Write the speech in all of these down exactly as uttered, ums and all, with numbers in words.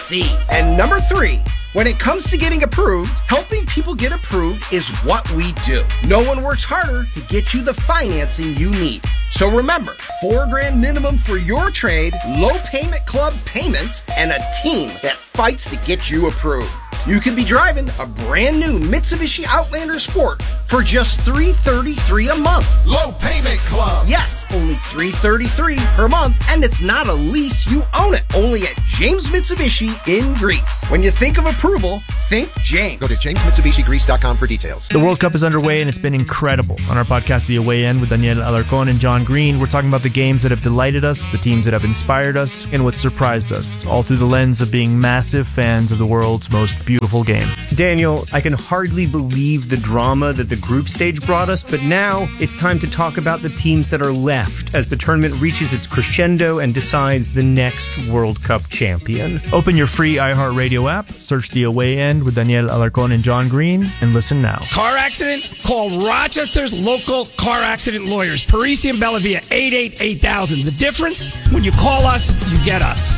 C. And number three, when it comes to getting approved, helping people get approved is what we do. No one works harder to get you the financing you need. So remember, four grand minimum for your trade, low payment club payments, and a team that fights to get you approved. You can be driving a brand new Mitsubishi Outlander Sport for just three hundred thirty-three dollars a month. Low Payment Club. Yes, only three hundred thirty-three dollars per month, and it's not a lease, you own it. Only at James Mitsubishi in Greece. When you think of approval, think James. Go to james mitsubishi greece dot com for details. The World Cup is underway, and it's been incredible. On our podcast, The Away End, with Daniel Alarcón and John Green, we're talking about the games that have delighted us, the teams that have inspired us, and what surprised us, all through the lens of being massive fans of the world's most beautiful game. Daniel, I can hardly believe the drama that the group stage brought us, but now it's time to talk about the teams that are left as the tournament reaches its crescendo and decides the next World Cup champion. Open your free iHeartRadio app, search The Away End with Daniel Alarcón and John Green, and listen now. Car accident? Call Rochester's local car accident lawyers, Parisi and Bellavia, eight eight eight thousand. The difference? When you call us, you get us.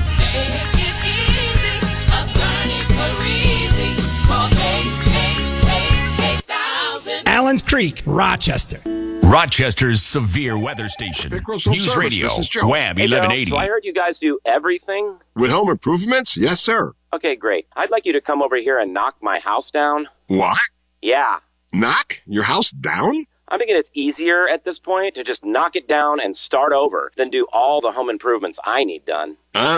Allen's Creek, Rochester. Rochester's severe weather station. News Radio, Wham Hey, eleven eighty. Joe, so I heard you guys do everything? With home improvements? Yes, sir. Okay, great. I'd like you to come over here and knock my house down. What? Yeah. Knock your house down? I'm thinking it's easier at this point to just knock it down and start over than do all the home improvements I need done.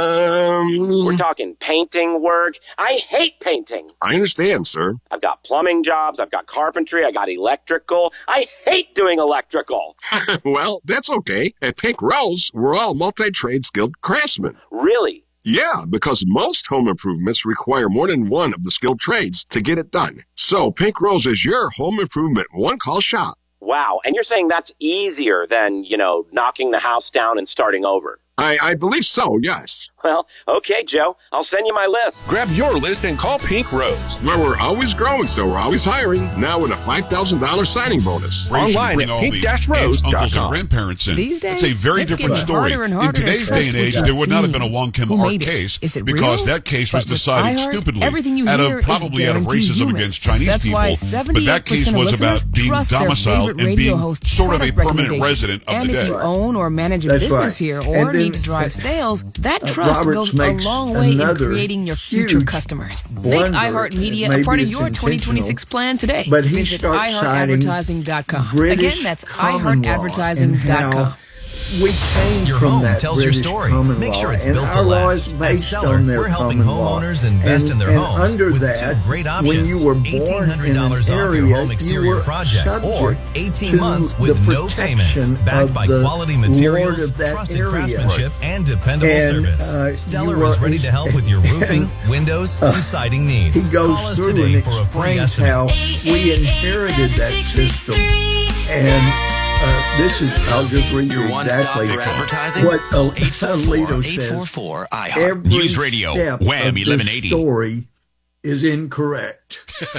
Um... We're talking painting work. I hate painting. I understand, sir. I've got plumbing jobs. I've got carpentry. I got electrical. I hate doing electrical. Well, that's okay. At Pink Rose, we're all multi-trade skilled craftsmen. Really? Yeah, because most home improvements require more than one of the skilled trades to get it done. So Pink Rose is your home improvement one-call shop. Wow, and you're saying that's easier than, you know, knocking the house down and starting over? I, I believe so, yes. Well, okay, Joe. I'll send you my list. Grab your list and call Pink Rose. Well, we're always growing, so we're always hiring. Now with a five thousand dollars signing bonus. Online at pink dash rose dot com. Uncles and grandparents in. These days, it's a very it's different getting story. harder and harder In today's to day and trust age, what there you would not have see. been a Wong Kim Who Art made it? case Is it because real? that case was But with decided iHeart, stupidly everything you out hear of is probably out of guaranteed racism human. against Chinese That's people. why But that seventy-eight case percent of was about listeners being trust their domiciled favorite and radio being host's sort of a product permanent recommendations. resident of and the if day. you own or manage a That's business right. here And or then, need to drive sales, that uh, trust Roberts goes a makes long way in another creating your future huge customers. Make blunder, iHeartMedia maybe a part of it's your twenty twenty-six plan today. But he Visit starts i heart citing advertising dot com. British Again, that's i common heart law advertising dot and com. how we came Your from home that tells British your story. common Make law, sure it's and built to our law last. is At based Stellar, on their we're helping common law. homeowners invest and, in their and homes under with that, two great when you options. were born eighteen hundred in an dollars off area, your home you exterior were project or subject eighteen to months the with no payments. protection Backed of by the quality Lord materials, of that trusted area. craftsmanship, and dependable And, service. uh, Stellar you is were- ready to help with your roofing, windows, Uh, and siding needs. He goes Call us through today and for a free explains estimate. how we inherited that system. And uh, this is, I'll just read you Your exactly one-stop for advertising? what Call eight four four, Alito eight four four, says. I heart. Every News Radio, step Wham of this eleven eighty. story is incorrect.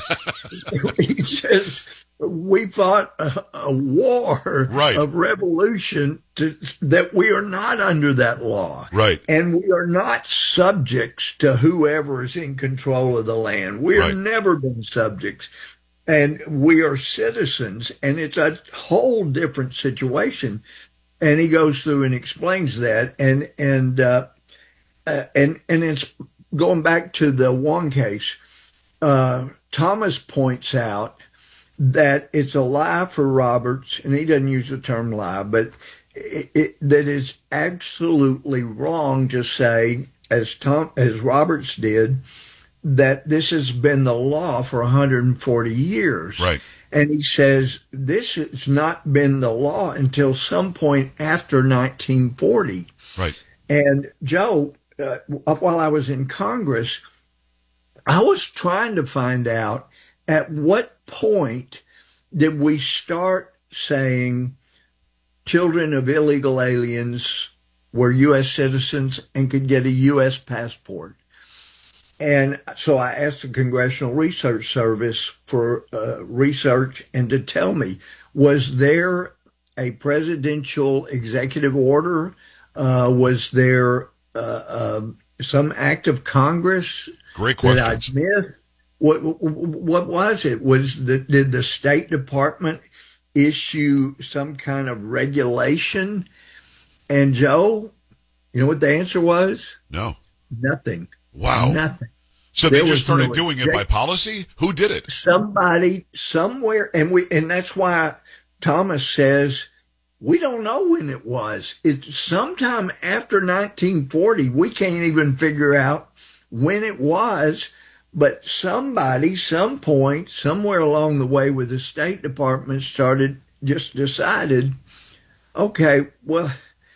He says, we fought a, a war Right. of revolution to, that we are not under that law. Right. And we are not subjects to whoever is in control of the land. We have Right. never been subjects. And we are citizens, and it's a whole different situation. And he goes through and explains that. And, and, uh, uh, and, and it's going back to the one case. Uh, Thomas points out that it's a lie for Roberts, and he doesn't use the term lie, but it, it, that it's absolutely wrong to say, as Tom, as Roberts did, that this has been the law for one hundred forty years. Right. And he says this has not been the law until some point after nineteen forty. Right. And Joe, uh, while I was in Congress, I was trying to find out at what point did we start saying children of illegal aliens were U S citizens and could get a U S passport. And so I asked the Congressional Research Service for uh, research and to tell me, was there a presidential executive order? Uh, was there uh, uh, some act of Congress Great that I questions. missed? What, what was it? Was the, did the State Department issue some kind of regulation? And Joe, you know what the answer was? No. Nothing. Wow. Nothing. So they There just was started no doing it by policy? Who did it? Somebody somewhere, and we, and that's why Thomas says we don't know when it was. It's sometime after nineteen forty. We can't even figure out when it was, but somebody, some point, somewhere along the way with the State Department started, just decided, okay, well,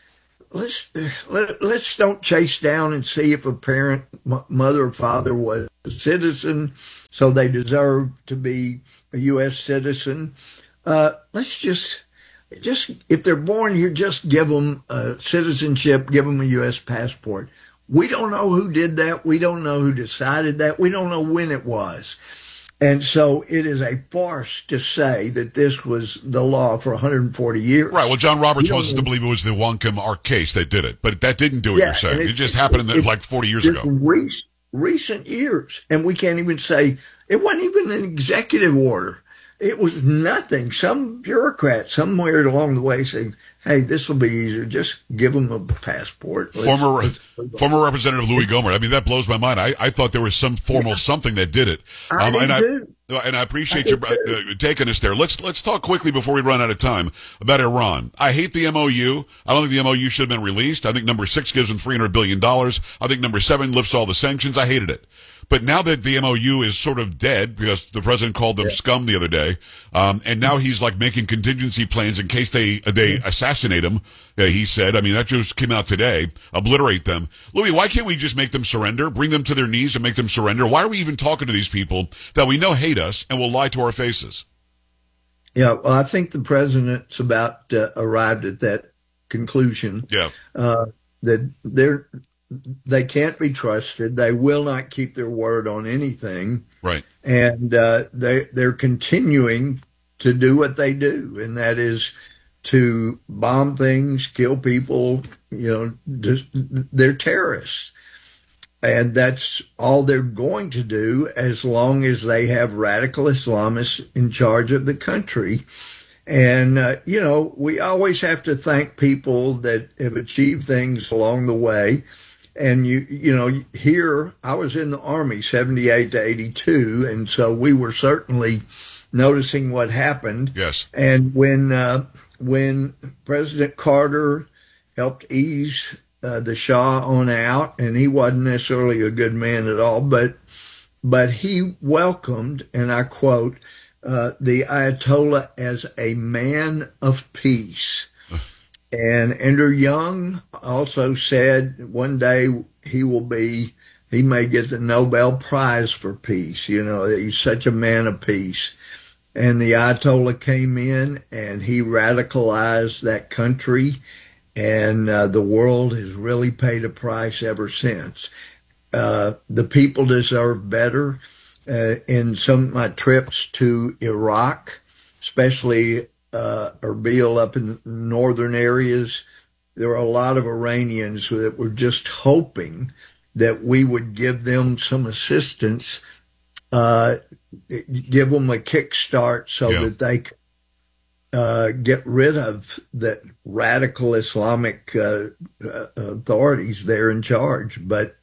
let's, let, let's don't chase down and see if a parent, m- mother or father was a citizen, so they deserve to be a U S citizen. Uh, let's just, just, if they're born here, just give them a citizenship, give them a U S passport. We don't know who did that. We don't know who decided that. We don't know when it was. And so it is a farce to say that this was the law for one hundred forty years. Right. Well, John Roberts wants us to know. believe it was the Whatcom Ark case that did it, but that didn't do what Yeah, you're saying. and It, just happened in the, it's like forty years just ago. Re- recent years. And we can't even say it wasn't even an executive order. It was nothing. Some bureaucrat somewhere along the way saying, hey, this will be easier. Just give them a passport. Let's, Former let's former Representative Louis Gohmert. I mean, that blows my mind. I, I thought there was some formal yeah. something that did it. I um, did and too. I, and I appreciate I you uh, taking us there. Let's let's talk quickly before we run out of time about Iran. I hate the M O U. I don't think the M O U should have been released. I think number six gives them three hundred billion dollars. I think number seven lifts all the sanctions. I hated it. But now that the M O U is sort of dead, because the president called them yeah. scum the other day, um, and now he's like making contingency plans in case they they assassinate him, uh, he said. I mean, that just came out today. Obliterate them. Louis, why can't we just make them surrender, bring them to their knees and make them surrender? Why are we even talking to these people that we know hate us and will lie to our faces? Yeah, well, I think the president's about uh, arrived at that conclusion. Yeah. Uh, that they're... They can't be trusted. They will not keep their word on anything. Right. And uh, they, they're continuing to do what they do, and that is to bomb things, kill people. You know, just, they're terrorists. And that's all they're going to do as long as they have radical Islamists in charge of the country. And, uh, you know, we always have to thank people that have achieved things along the way. And, you you know, here I was in the Army seventy-eight to eighty-two, and so we were certainly noticing what happened. Yes. And when uh, when President Carter helped ease uh, the Shah on out, and he wasn't necessarily a good man at all, but but he welcomed, and I quote, uh, the Ayatollah as a man of peace. And Andrew Young also said one day he will be, he may get the Nobel Prize for peace. You know, he's such a man of peace. And the Ayatollah came in and he radicalized that country. And uh, the world has really paid a price ever since. Uh, the people deserve better. Uh, in some of my trips to Iraq, especially Uh, Erbil up in the northern areas, there were a lot of Iranians that were just hoping that we would give them some assistance, uh, give them a kickstart so yeah. that they could uh, get rid of that radical Islamic uh, uh, authorities there in charge. But,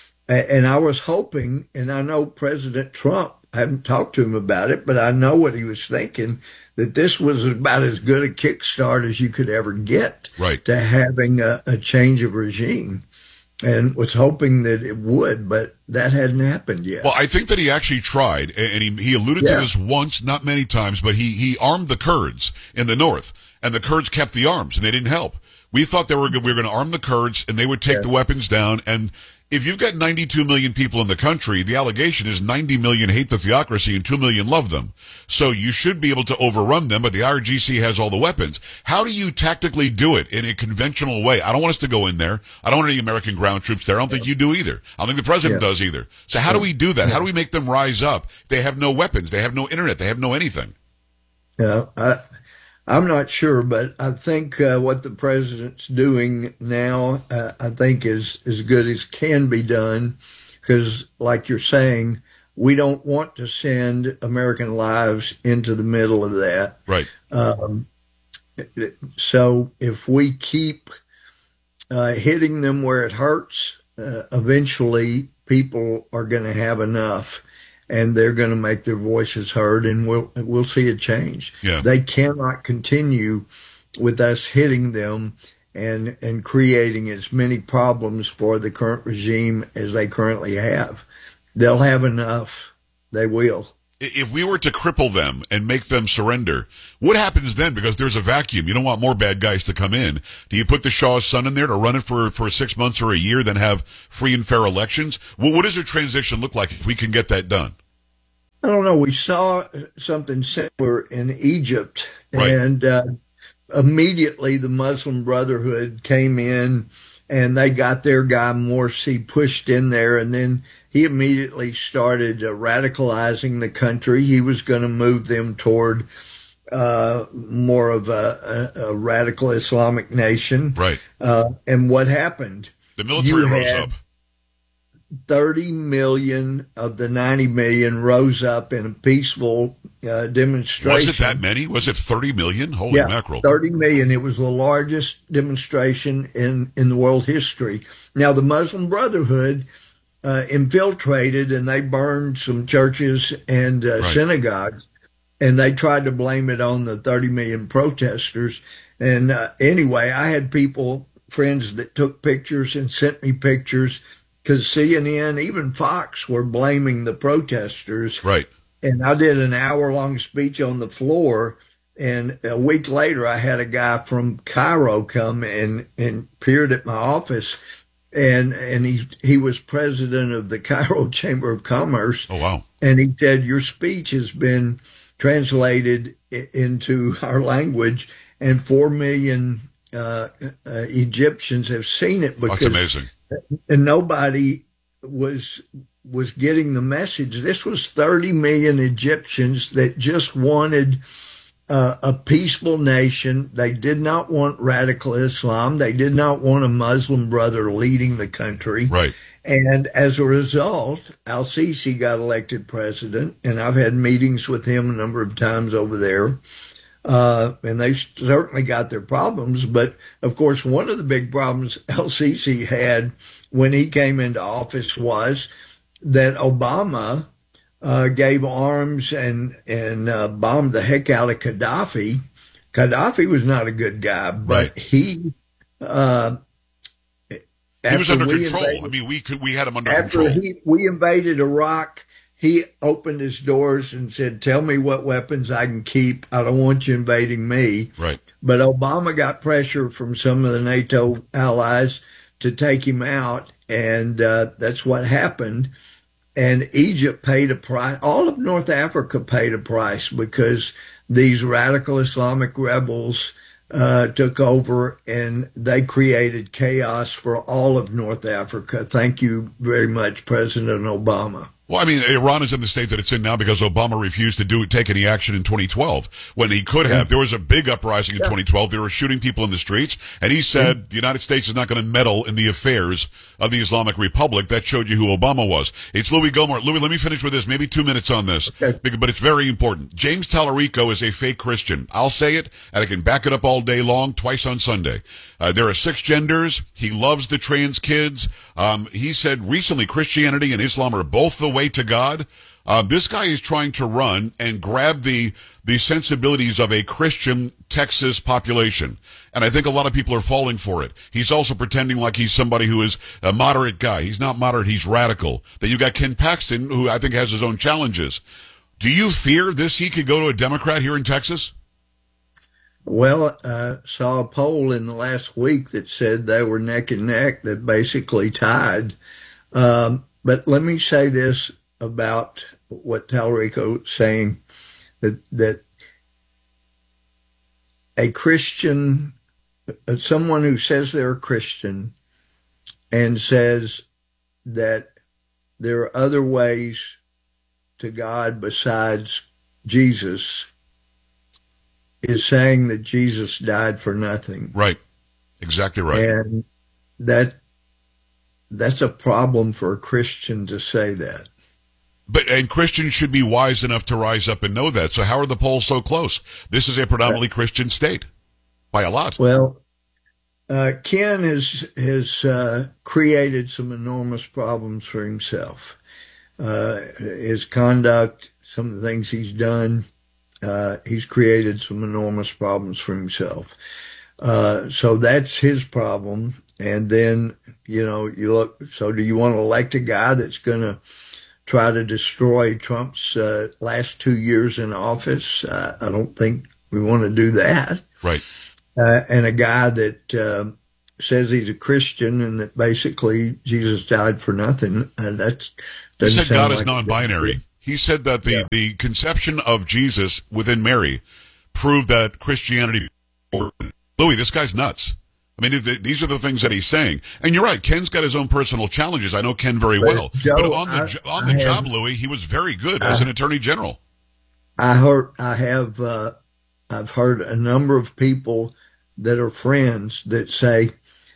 and I was hoping, and I know President Trump, I haven't talked to him about it, but I know what he was thinking, that this was about as good a kickstart as you could ever get right. to having a, a change of regime, and was hoping that it would, but that hadn't happened yet. Well, I think that he actually tried, and he, he alluded yeah. to this once, not many times, but he, he armed the Kurds in the north, and the Kurds kept the arms, and they didn't help. We thought they were we were going to arm the Kurds, and they would take yeah. the weapons down, and if you've got ninety-two million people in the country, the allegation is ninety million hate the theocracy and two million love them. So you should be able to overrun them, but the I R G C has all the weapons. How do you tactically do it in a conventional way? I don't want us to go in there. I don't want any American ground troops there. I don't think you do either. I don't think the president yeah. does either. So how do we do that? How do we make them rise up? They have no weapons. They have no internet. They have no anything. Yeah, I, I'm not sure, but I think uh, what the president's doing now, uh, I think is as good as can be done, because like you're saying, we don't want to send American lives into the middle of that. Right. Um, so if we keep uh, hitting them where it hurts, uh, eventually people are going to have enough. And they're going to make their voices heard, and we'll we'll see a change. Yeah. They cannot continue with us hitting them and and creating as many problems for the current regime as they currently have. They'll have enough. They will. If we were to cripple them and make them surrender, what happens then? Because there's a vacuum. You don't want more bad guys to come in. Do you put the Shah's son in there to run it for, for six months or a year, then have free and fair elections? Well, what does a transition look like if we can get that done? I don't know. We saw something similar in Egypt, right. and uh, immediately the Muslim Brotherhood came in, and they got their guy Morsi pushed in there, and then he immediately started uh, radicalizing the country. He was going to move them toward uh, more of a, a, a radical Islamic nation. Right. Uh, and what happened? The military You rose had up. thirty million of the ninety million rose up in a peaceful uh, demonstration. Was it that many? Was it thirty million? Holy yeah, mackerel. thirty million. It was the largest demonstration in, in the world history. Now, the Muslim Brotherhood uh, infiltrated, and they burned some churches and uh, Right. synagogues, and they tried to blame it on the thirty million protesters. And uh, anyway, I had people, friends that took pictures and sent me pictures, because C N N, even Fox, were blaming the protesters. Right. And I did an hour-long speech on the floor, and a week later I had a guy from Cairo come and, and appeared at my office, and and he he was president of the Cairo Chamber of Commerce. Oh, wow. And he said, your speech has been translated i- into our language, and four million uh, uh, Egyptians have seen it. Because That's amazing. And nobody was was getting the message. This was thirty million Egyptians that just wanted uh, a peaceful nation. They did not want radical Islam. They did not want a Muslim brother leading the country. Right. And as a result, al-Sisi got elected president, and I've had meetings with him a number of times over there. Uh, and they certainly got their problems. But, of course, one of the big problems al-Sisi had when he came into office was that Obama uh, gave arms and, and uh, bombed the heck out of Gaddafi. Gaddafi was not a good guy, but Right. he... Uh, He was after under we control. invaded- I mean, we could, we had him under after control. he, we invaded Iraq, he opened his doors and said, tell me what weapons I can keep. I don't want you invading me. Right. But Obama got pressure from some of the NATO allies to take him out, and uh, that's what happened. And Egypt paid a price. All of North Africa paid a price because these radical Islamic rebels uh, took over, and they created chaos for all of North Africa. Thank you very much, President Obama. Well, I mean, Iran is in the state that it's in now because Obama refused to do take any action in twenty twelve when he could have. There was a big uprising in Yeah. twenty twelve. They were shooting people in the streets, and he said the United States is not going to meddle in the affairs of the Islamic Republic. That showed you who Obama was. It's Louis Gohmert. Louis, let me finish with this. Maybe two minutes on this, Okay. Bec- but it's very important. James Tallarico is a fake Christian. I'll say it, and I can back it up all day long, twice on Sunday. Uh, there are six genders. He loves the trans kids. Um, he said recently Christianity and Islam are both the way to God. Uh, this guy is trying to run and grab the the sensibilities of a Christian Texas population. And I think a lot of people are falling for it. He's also pretending like he's somebody who is a moderate guy. He's not moderate, he's radical. Then you got Ken Paxton, who I think has his own challenges. Do you fear this he could go to a Democrat here in Texas? Well, I saw a poll in the last week that said they were neck and neck, that basically tied. Um, but let me say this about what Tallarico is saying, that, that a Christian, someone who says they're a Christian and says that there are other ways to God besides Jesus is saying that Jesus died for nothing. Right. Exactly right. And that that's a problem for a Christian to say that. But and Christians should be wise enough to rise up and know that. So how are the polls so close? This is a predominantly Christian state by a lot. Well, uh, Ken has has uh, created some enormous problems for himself. Uh, his conduct, some of the things he's done, uh, he's created some enormous problems for himself. Uh, so that's his problem. And then, you know, you look, so do you want to elect a guy that's going to try to destroy Trump's uh, last two years in office? Uh, I don't think we want to do that. Right. Uh, and a guy that uh, says he's a Christian and that basically Jesus died for nothing. Uh, that's He said God like is non-binary. He said that the, yeah. the conception of Jesus within Mary proved that Christianity. Louis, this guy's nuts. I mean, th- these are the things that he's saying. And you're right, Ken's got his own personal challenges. I know Ken very but well. Joe, but on the, I, jo- on the I job, have, Louis, he was very good I, as an attorney general. I heard, I have, uh, I've heard a number of people that are friends that say,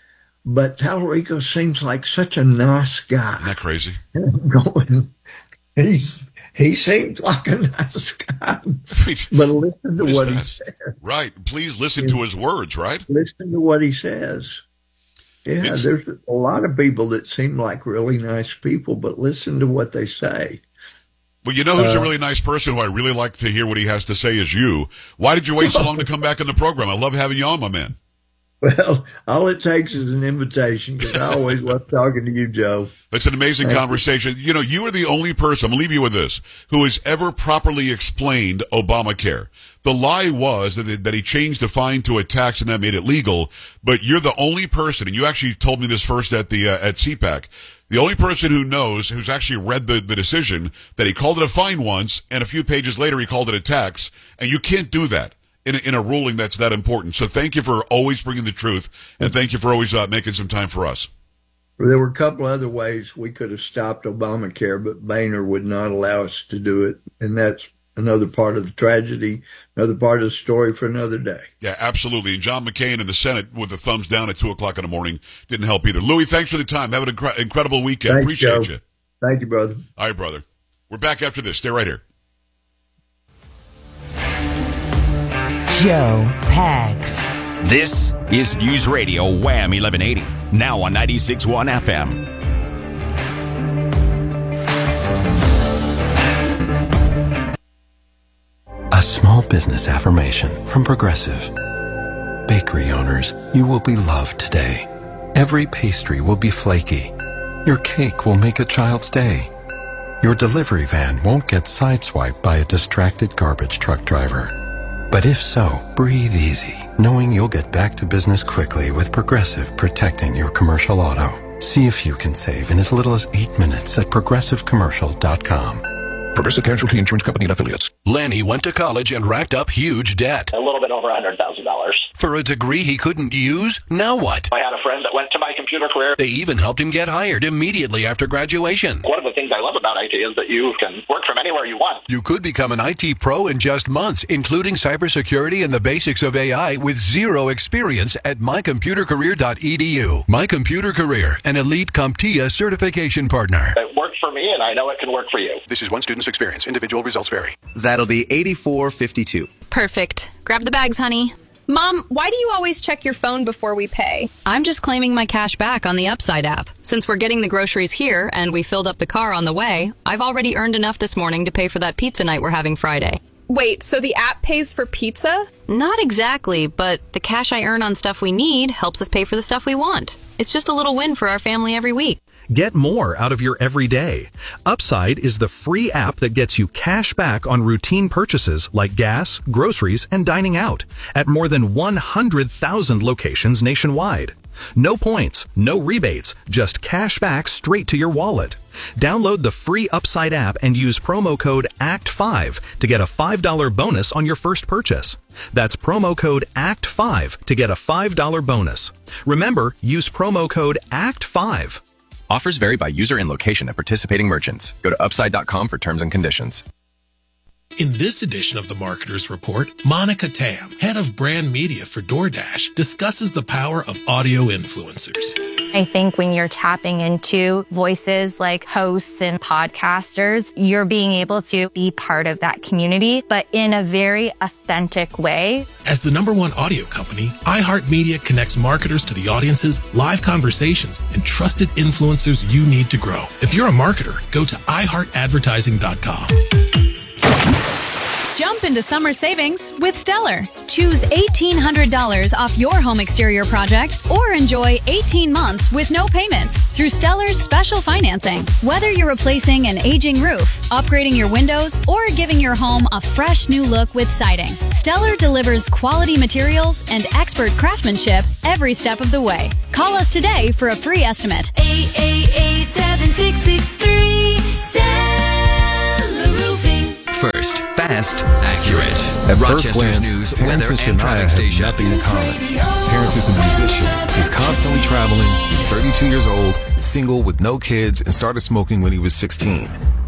but Tallarico seems like such a nice guy. Isn't that crazy? Going, he's, he seems like a nice guy. But listen to what, what he said. Right. Please listen to his words, right? Listen to what he says. Yeah, it's, there's a lot of people that seem like really nice people, but listen to what they say. Well, you know who's uh, a really nice person who I really like to hear what he has to say is you. Why did you wait so long to come back on the program? I love having you on, my man. Well, all it takes is an invitation because I always love talking to you, Joe. It's an amazing Thank conversation. You. you know, you are the only person, I'm going to leave you with this, who has ever properly explained Obamacare. The lie was that, it, that he changed the fine to a tax and that made it legal, but you're the only person, and you actually told me this first at the uh, at C PAC, the only person who knows, who's actually read the, the decision, that he called it a fine once, and a few pages later he called it a tax, and you can't do that in a, in a ruling that's that important. So thank you for always bringing the truth, and thank you for always uh, making some time for us. There were a couple other ways we could have stopped Obamacare, but Boehner would not allow us to do it, and that's another part of the tragedy, another part of the story for another day. Yeah, absolutely. And John McCain in the Senate with the thumbs down at two o'clock in the morning didn't help either. Louis, thanks for the time. Have an incre- incredible weekend. Thanks, Appreciate Joe. you. Thank you, brother. All right, brother. We're back after this. Stay right here. Joe Pags. This is News Radio Wham eleven eighty, now on ninety-six point one F M. A small business affirmation from Progressive. Bakery owners, you will be loved today. Every pastry will be flaky. Your cake will make a child's day. Your delivery van won't get sideswiped by a distracted garbage truck driver. But if so, breathe easy, knowing you'll get back to business quickly with Progressive protecting your commercial auto. See if you can save in as little as eight minutes at progressive commercial dot com. Progressive Casualty Insurance Company and Affiliates. Lenny went to college and racked up huge debt. A little bit over one hundred thousand dollars. For a degree he couldn't use? Now what? I had a friend that went to my computer career. They even helped him get hired immediately after graduation. One of the things I love about I T is that you can work from anywhere you want. You could become an I T pro in just months, including cybersecurity and the basics of A I with zero experience at my computer career dot e d u. My Computer Career, an elite CompTIA certification partner. It worked for me, and I know it can work for you. This is one student's experience. Individual results vary. That'll be eighty-four fifty-two. Perfect. Grab the bags, honey. Mom, why do you always check your phone before we pay? I'm just claiming my cash back on the Upside app. Since we're getting the groceries here and we filled up the car on the way, I've already earned enough this morning to pay for that pizza night we're having Friday. Wait, so the app pays for pizza? Not exactly, but the cash I earn on stuff we need helps us pay for the stuff we want. It's just a little win for our family every week. Get more out of your everyday. Upside is the free app that gets you cash back on routine purchases like gas, groceries, and dining out at more than one hundred thousand locations nationwide. No points, no rebates, just cash back straight to your wallet. Download the free Upside app and use promo code A C T five to get a five dollars bonus on your first purchase. That's promo code A C T five to get a five dollars bonus. Remember, use promo code A C T five. Offers vary by user and location at participating merchants. Go to upside dot com for terms and conditions. In this edition of the Marketer's Report, Monica Tam, head of brand media for DoorDash, discusses the power of audio influencers. I think when you're tapping into voices like hosts and podcasters, you're being able to be part of that community, but in a very authentic way. As the number one audio company, iHeartMedia connects marketers to the audiences, live conversations, and trusted influencers you need to grow. If you're a marketer, go to i heart advertising dot com. Jump into summer savings with Stellar. Choose eighteen hundred dollars off your home exterior project or enjoy eighteen months with no payments through Stellar's special financing. Whether you're replacing an aging roof, upgrading your windows, or giving your home a fresh new look with siding, Stellar delivers quality materials and expert craftsmanship every step of the way. Call us today for a free estimate. eight eight eight, seven six six three, Stellar Roofing. First, fast, accurate. At first Rochester's glance, news, Terrence weather, and and Shania traffic have station. nothing in common. Terrence is a musician. He's constantly traveling. He's thirty-two years old, single with no kids, and started smoking when he was sixteen.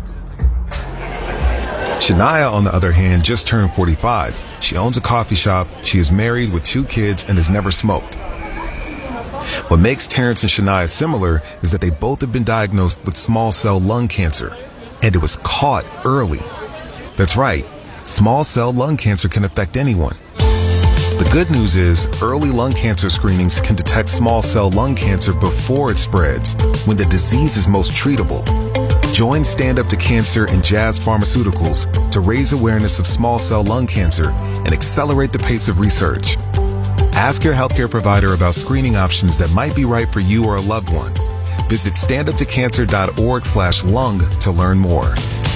Shania, on the other hand, just turned forty-five. She owns a coffee shop. She is married with two kids and has never smoked. What makes Terrence and Shania similar is that they both have been diagnosed with small cell lung cancer, and it was caught early. That's right. Small cell lung cancer can affect anyone. The good news is early lung cancer screenings can detect small cell lung cancer before it spreads, when the disease is most treatable. Join Stand Up to Cancer and Jazz Pharmaceuticals to raise awareness of small cell lung cancer and accelerate the pace of research. Ask your healthcare provider about screening options that might be right for you or a loved one. Visit stand up to cancer dot org slash lung to learn more.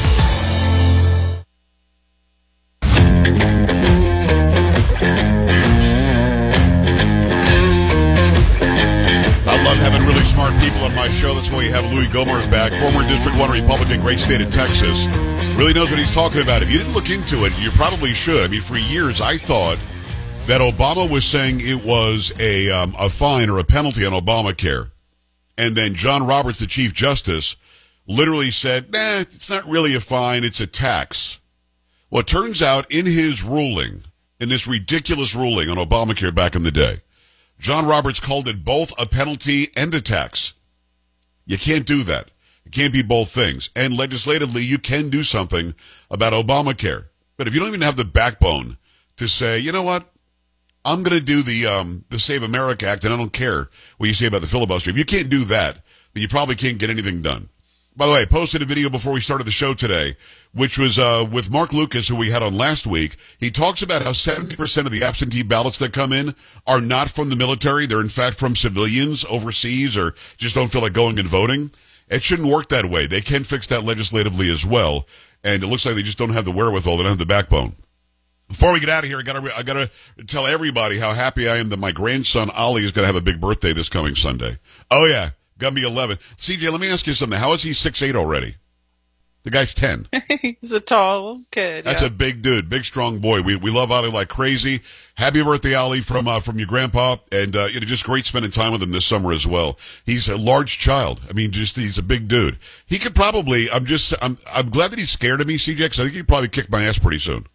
Having really smart people on my show. That's why you have Louis Gohmert back, former District one Republican, great state of Texas. Really knows what he's talking about. If you didn't look into it, you probably should. I mean, for years, I thought that Obama was saying it was a um, a fine or a penalty on Obamacare. And then John Roberts, the Chief Justice, literally said, nah, it's not really a fine, it's a tax. Well, it turns out in his ruling, in this ridiculous ruling on Obamacare back in the day, John Roberts called it both a penalty and a tax. You can't do that. It can't be both things. And legislatively, you can do something about Obamacare. But if you don't even have the backbone to say, you know what, I'm going to do the um, the Save America Act, and I don't care what you say about the filibuster. If you can't do that, then you probably can't get anything done. By the way, I posted a video before we started the show today, which was uh, with Mark Lucas, who we had on last week. He talks about how seventy percent of the absentee ballots that come in are not from the military. They're, in fact, from civilians overseas or just don't feel like going and voting. It shouldn't work that way. They can fix that legislatively as well, and it looks like they just don't have the wherewithal. They don't have the backbone. Before we get out of here, I gotta, I gotta tell everybody how happy I am that my grandson, Ollie, is gonna have a big birthday this coming Sunday. Oh, yeah. Gonna be eleven. C J, let me ask you something. How is he six eight already? The guy's ten. He's a tall kid. That's yeah. a big dude, big strong boy. We we love Ollie like crazy. Happy birthday, Ollie, from uh, from your grandpa, and uh, you know, just great spending time with him this summer as well. He's a large child. I mean, just he's a big dude. He could probably. I'm just. I'm. I'm glad that he's scared of me, C J, because I think he'd probably kick my ass pretty soon.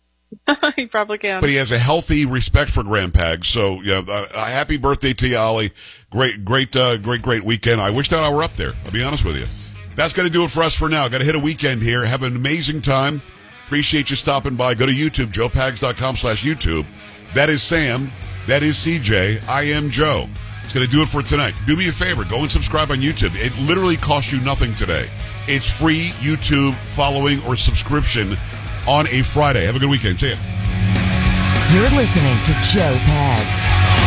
He probably can. But he has a healthy respect for Grandpag. So, yeah, uh, uh, happy birthday to you, Ollie. Great, great, uh, great, great weekend. I wish that I were up there. I'll be honest with you. That's going to do it for us for now. Got to hit a weekend here. Have an amazing time. Appreciate you stopping by. Go to YouTube, joe pags dot com slash YouTube. That is Sam. That is C J. I am Joe. It's going to do it for tonight. Do me a favor. Go and subscribe on YouTube. It literally costs you nothing today. It's free YouTube following or subscription on a Friday. Have a good weekend. See ya. You're listening to Joe Pags.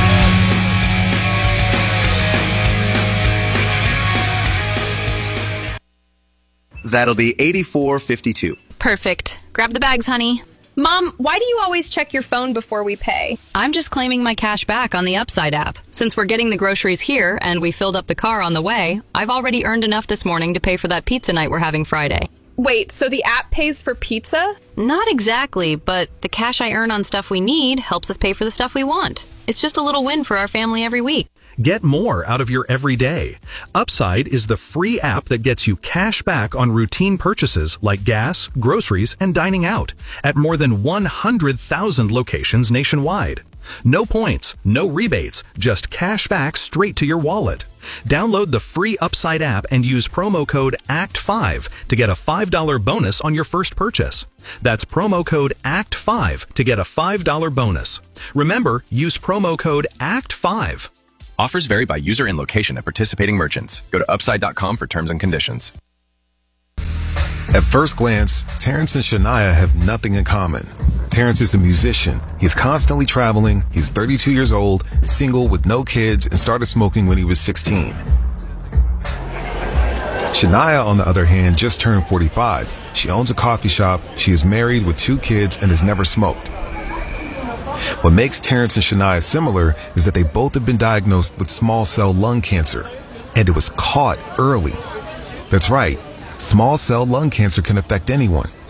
That'll be eighty-four fifty-two. Perfect. Grab the bags, honey. Mom, why do you always check your phone before we pay? I'm just claiming my cash back on the Upside app. Since we're getting the groceries here and we filled up the car on the way, I've already earned enough this morning to pay for that pizza night we're having Friday. Wait, so the app pays for pizza? Not exactly, but the cash I earn on stuff we need helps us pay for the stuff we want. It's just a little win for our family every week. Get more out of your everyday. Upside is the free app that gets you cash back on routine purchases like gas, groceries, and dining out at more than one hundred thousand locations nationwide. No points, no rebates, just cash back straight to your wallet. Download the free Upside app and use promo code A C T five to get a five dollars bonus on your first purchase. That's promo code A C T five to get a five dollars bonus. Remember, use promo code A C T five. Offers vary by user and location at participating merchants. Go to upside dot com for terms and conditions. At first glance, Terrence and Shania have nothing in common. Terrence is a musician. He's constantly traveling. He's thirty-two years old, single with no kids, and started smoking when he was sixteen. Shania, on the other hand, just turned forty-five. She owns a coffee shop. She is married with two kids and has never smoked. What makes Terrence and Shania similar is that they both have been diagnosed with small cell lung cancer, and it was caught early. That's right. Small cell lung cancer can affect anyone.